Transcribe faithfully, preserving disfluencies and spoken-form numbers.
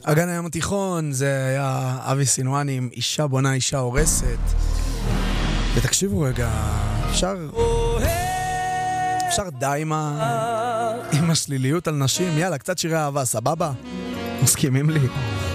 אגן הים התיכון, זה היה אבי סינואני עם אישה בונה, אישה הורסת. ותקשיבו רגע, אפשר... אפשר די עם, ה... עם השליליות על נשים? יאללה, קצת שירי אהבה, סבבה? מסכימים לי?